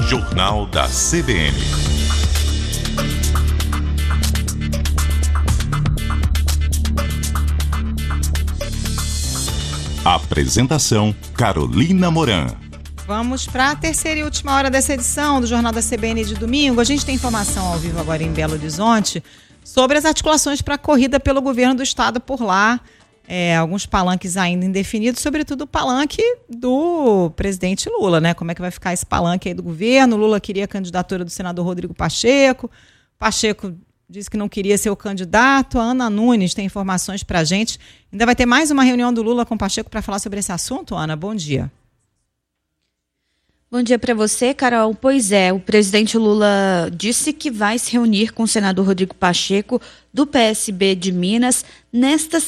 Jornal da CBN. Apresentação: Carolina Moran. Vamos para a terceira e última hora dessa edição do Jornal da CBN de domingo. A gente tem informação ao vivo agora em Belo Horizonte sobre as articulações para a corrida pelo governo do estado por lá. Alguns palanques ainda indefinidos, sobretudo o palanque do presidente Lula, né? Como é que vai ficar esse palanque aí do governo? Lula queria a candidatura do senador Rodrigo Pacheco. Pacheco disse que não queria ser o candidato. A Ana Nunes tem informações para a gente. Ainda vai ter mais uma reunião do Lula com o Pacheco para falar sobre esse assunto, Ana? Bom dia. Bom dia para você, Carol. Pois é, o presidente Lula disse que vai se reunir com o senador Rodrigo Pacheco, do PSB de Minas, nesta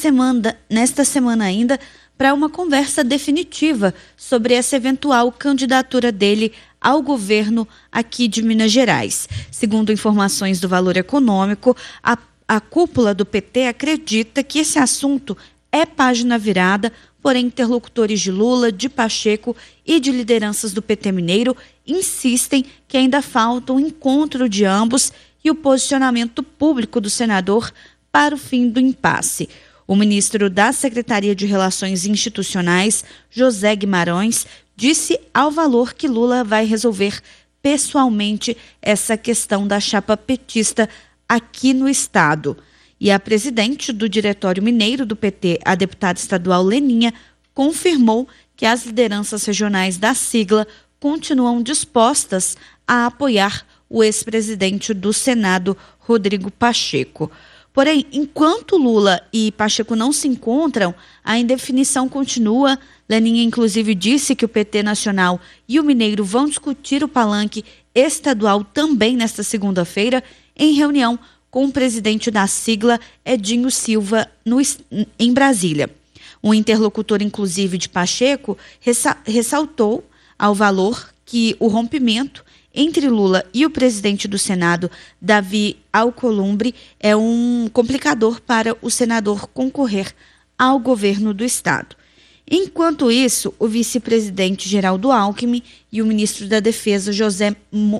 semana ainda, para uma conversa definitiva sobre essa eventual candidatura dele ao governo aqui de Minas Gerais. Segundo informações do Valor Econômico, a cúpula do PT acredita que esse assunto é página virada, porém interlocutores de Lula, de Pacheco e de lideranças do PT mineiro insistem que ainda falta um encontro de ambos e o posicionamento público do senador para o fim do impasse. O ministro da Secretaria de Relações Institucionais, José Guimarães, disse ao Valor que Lula vai resolver pessoalmente essa questão da chapa petista aqui no estado. E a presidente do Diretório Mineiro do PT, a deputada estadual Leninha, confirmou que as lideranças regionais da sigla continuam dispostas a apoiar o ex-presidente do Senado, Rodrigo Pacheco. Porém, enquanto Lula e Pacheco não se encontram, a indefinição continua. Leninha, inclusive, disse que o PT nacional e o Mineiro vão discutir o palanque estadual também nesta segunda-feira, em reunião com o presidente da sigla, Edinho Silva, em Brasília. Um interlocutor, inclusive, de Pacheco, ressaltou ao Valor que o rompimento entre Lula e o presidente do Senado, Davi Alcolumbre, é um complicador para o senador concorrer ao governo do estado. Enquanto isso, o vice-presidente Geraldo Alckmin e o ministro da Defesa, José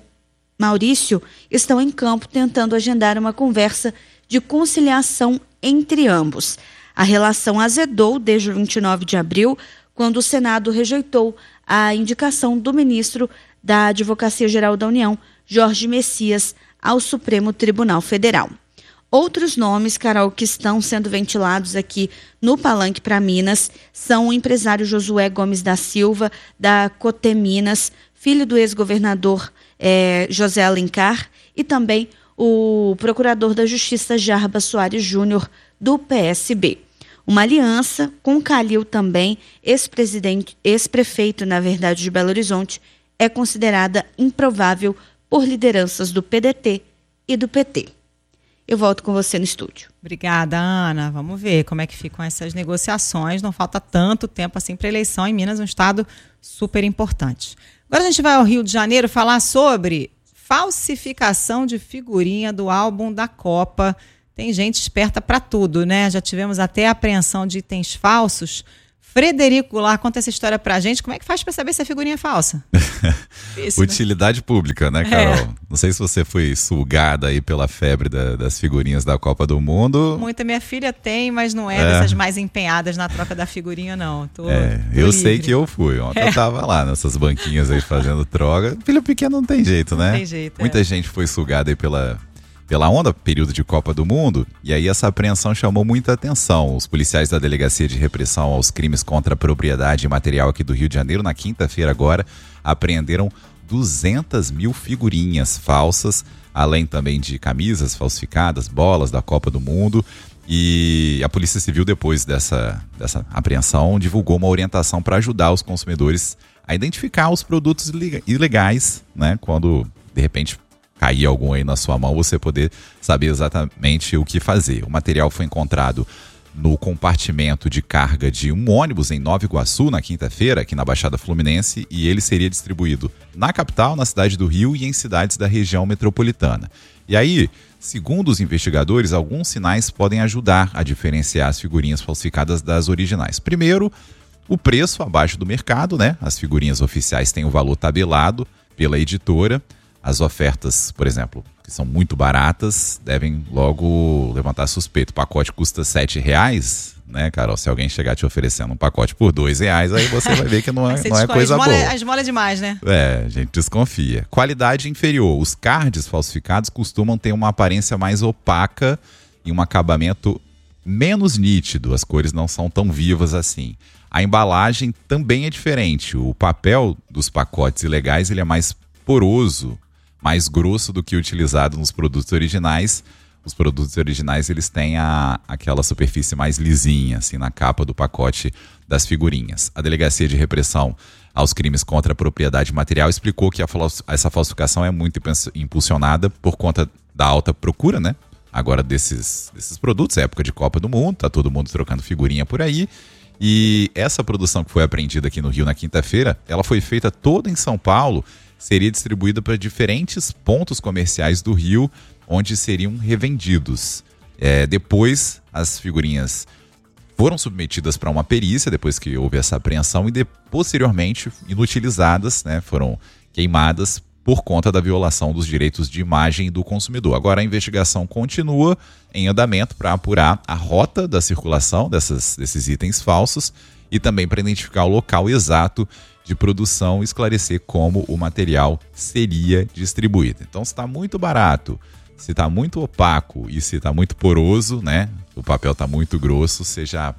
Maurício, estão em campo tentando agendar uma conversa de conciliação entre ambos. A relação azedou desde o 29 de abril, quando o Senado rejeitou a indicação do ministro da Advocacia Geral da União, Jorge Messias, ao Supremo Tribunal Federal. Outros nomes, Carol, que estão sendo ventilados aqui no palanque para Minas são o empresário Josué Gomes da Silva, da Coté Minas, filho do ex-governador José Alencar, e também o procurador da Justiça Jarba Soares Júnior, do PSB. Uma aliança com Calil também, ex-prefeito, na verdade, de Belo Horizonte, é considerada improvável por lideranças do PDT e do PT. Eu volto com você no estúdio. Obrigada, Ana. Vamos ver como é que ficam essas negociações. Não falta tanto tempo assim para a eleição em Minas, um estado super importante. Agora a gente vai ao Rio de Janeiro falar sobre falsificação de figurinha do álbum da Copa. Tem gente esperta para tudo, né? Já tivemos até apreensão de itens falsos. Frederico Goulart, conta essa história pra gente. Como é que faz pra saber se a figurinha é falsa? Isso, Utilidade pública, né, Carol? Não sei se você foi sugada aí pela febre das figurinhas da Copa do Mundo. Muita. Minha filha tem, mas não é dessas mais empenhadas na troca da figurinha, não. Tô eu livre. Sei que eu fui. Ontem eu tava lá nessas banquinhas aí fazendo troca. Filho pequeno não tem jeito, né? Não tem jeito, Muita gente foi sugada aí pela onda, período de Copa do Mundo, e aí essa apreensão chamou muita atenção. Os policiais da Delegacia de Repressão aos Crimes contra a Propriedade Material aqui do Rio de Janeiro, na quinta-feira agora, apreenderam 200 mil figurinhas falsas, além também de camisas falsificadas, bolas da Copa do Mundo. E a Polícia Civil, depois dessa apreensão, divulgou uma orientação para ajudar os consumidores a identificar os produtos ilegais, né, quando, de repente, cair algum aí na sua mão, você poder saber exatamente o que fazer. O material foi encontrado no compartimento de carga de um ônibus em Nova Iguaçu, na quinta-feira, aqui na Baixada Fluminense, e ele seria distribuído na capital, na cidade do Rio e em cidades da região metropolitana. E aí, segundo os investigadores, alguns sinais podem ajudar a diferenciar as figurinhas falsificadas das originais. Primeiro, o preço abaixo do mercado, né? As figurinhas oficiais têm o valor tabelado pela editora. As ofertas, por exemplo, que são muito baratas, devem logo levantar suspeito. O pacote custa R$7, né, Carol? Se alguém chegar te oferecendo um pacote por R$2, aí você vai ver que não é coisa boa. A esmola é demais, né? A gente desconfia. Qualidade inferior. Os cards falsificados costumam ter uma aparência mais opaca e um acabamento menos nítido. As cores não são tão vivas assim. A embalagem também é diferente. O papel dos pacotes ilegais ele é mais poroso, mais grosso do que utilizado nos produtos originais. Os produtos originais eles têm aquela superfície mais lisinha, assim, na capa do pacote das figurinhas. A Delegacia de Repressão aos Crimes contra a Propriedade Material explicou que essa falsificação é muito impulsionada por conta da alta procura, né? Agora desses produtos, é época de Copa do Mundo, tá todo mundo trocando figurinha por aí. E essa produção que foi apreendida aqui no Rio na quinta-feira, ela foi feita toda em São Paulo, seria distribuída para diferentes pontos comerciais do Rio, onde seriam revendidos. Depois, as figurinhas foram submetidas para uma perícia, depois que houve essa apreensão, e posteriormente inutilizadas, né, foram queimadas por conta da violação dos direitos de imagem do consumidor. Agora a investigação continua em andamento para apurar a rota da circulação desses itens falsos e também para identificar o local exato de produção e esclarecer como o material seria distribuído. Então, se está muito barato, se está muito opaco e se está muito poroso, né? O papel está muito grosso, você já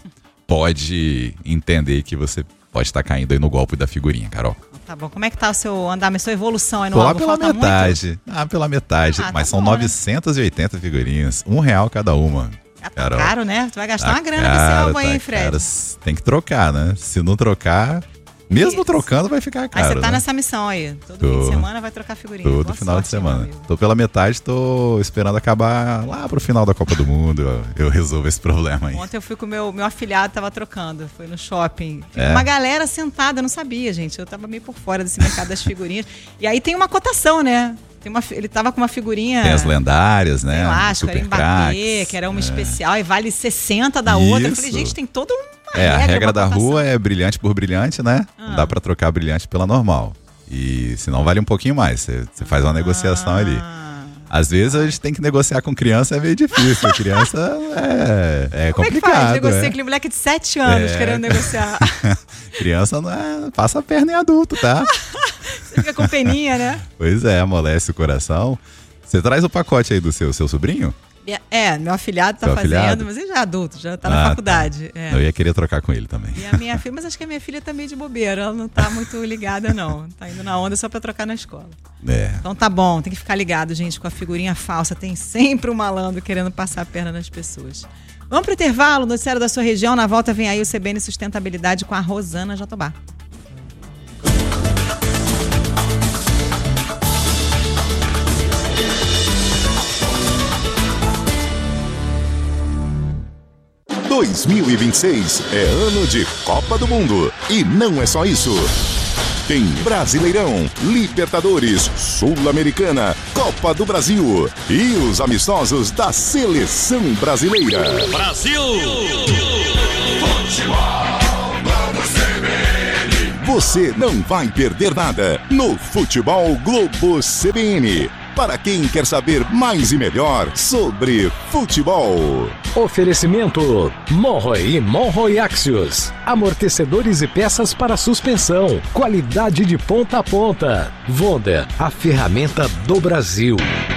pode entender que você pode estar caindo aí no golpe da figurinha, Carol. Tá bom. Como é que tá o seu andamento, a sua evolução aí no álbum? álbum? Pela metade. Pela metade. Mas são 980 figurinhas. R$1 cada uma. Tá caro, né? Tu vai gastar uma grana com esse álbum aí, Fred. Cara, tem que trocar, né? Se não trocar, mesmo trocando, vai ficar caro. Aí você tá né? Nessa missão aí. Todo fim de semana vai trocar figurinha. Todo final de semana. Tô pela metade, tô esperando acabar lá pro final da Copa do Mundo. Eu resolvo esse problema aí. Ontem eu fui com o meu afilhado, tava trocando. Foi no shopping. Uma galera sentada, eu não sabia, gente. Eu tava meio por fora desse mercado das figurinhas. E aí tem uma cotação, né? Ele tava com uma figurinha... Tem as lendárias, né? Eu acho, era Mbappé, que era uma especial, e vale 60 da outra. Eu falei, gente, tem todo uma regra. A regra da rua é brilhante por brilhante, né? Não dá pra trocar brilhante pela normal. E senão vale um pouquinho mais. Você faz uma negociação ali. Às vezes a gente tem que negociar com criança, é meio difícil. A criança é complicado. Como é que faz? Negocia aquele moleque de 7 anos querendo negociar. Criança não passa a perna em adulto, tá? Você fica com peninha, né? Pois é, amolece o coração. Você traz o pacote aí do seu sobrinho? Meu afilhado tá fazendo, mas ele já é adulto, já tá na faculdade. Eu ia querer trocar com ele também. E a minha filha, mas acho que a minha filha tá meio de bobeira, ela não tá muito ligada não, tá indo na onda só pra trocar na escola. Então tá bom, tem que ficar ligado, gente, com a figurinha falsa, tem sempre um malandro querendo passar a perna nas pessoas. Vamos pro intervalo, noticiário da sua região, na volta vem aí o CBN Sustentabilidade com a Rosana Jatobá. Em 2026 é ano de Copa do Mundo. E não é só isso. Tem Brasileirão, Libertadores, Sul-Americana, Copa do Brasil e os amistosos da Seleção Brasileira. Brasil! Você não vai perder nada no Futebol Globo CBN. Para quem quer saber mais e melhor sobre futebol. Oferecimento Monroe e Monroe Axios. Amortecedores e peças para suspensão. Qualidade de ponta a ponta. Wonder, a ferramenta do Brasil.